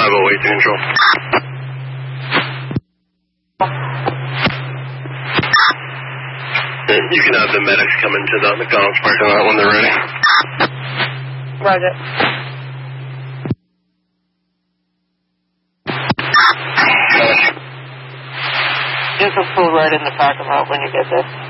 508 to control. You can have the medics come into the McDonald's parking lot when they're ready. Roger. You can pull right in the parking lot when you get there.